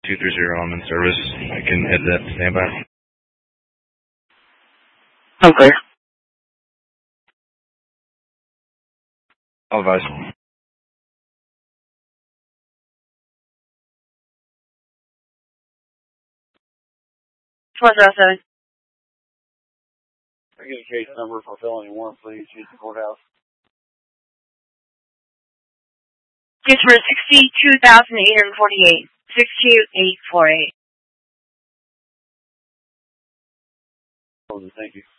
230, I'm in service. I can hit that standby. I'm clear. All advise. What's up, 7? I get a case number for felony warrant, please. Houston Courthouse. Case number 62,848. 62848. Thank you.